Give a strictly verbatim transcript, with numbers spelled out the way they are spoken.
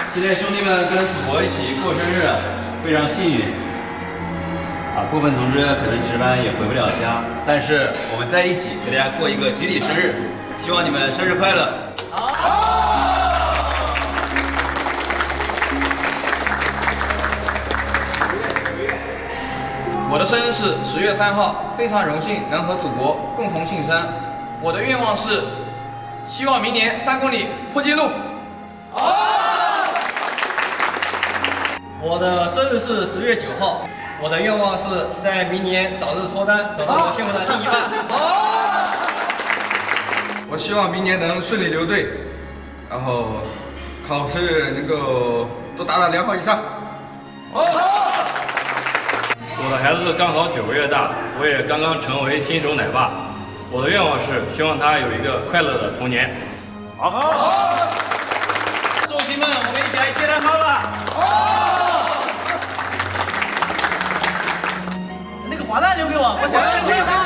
今天兄弟们跟祖国一起过生日，非常幸运。啊，部分同志可能值班也回不了家，但是我们在一起给大家过一个集体生日，希望你们生日快乐。好。 我的生日是十月三号，非常荣幸能和祖国共同庆生。我的愿望是，希望明年三公里破纪录。好。 我的生日是十月九号，我的愿望是在明年早日脱单，找到我幸福的另一半。 好。 我希望明年能顺利留队，然后考试能够都达到良好以上。 好。 我的孩子刚好九个月大，我也刚刚成为新手奶爸。我的愿望是希望他有一个快乐的童年。 好。好。众亲们，我们一起来接蛋糕吧。 那个滑蛋留给我，我想要吃。